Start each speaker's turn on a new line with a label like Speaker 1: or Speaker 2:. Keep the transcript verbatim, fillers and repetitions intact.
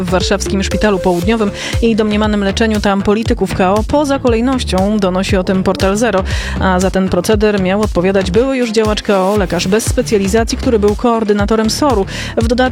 Speaker 1: w warszawskim Szpitalu Południowym i domniemanym leczeniu tam polityków K O poza kolejnością, donosi o tym Portal Zero. A za ten proceder miał odpowiadać były już działacz K O, lekarz bez specjalizacji, który był koordynatorem S O R-u. W dodatku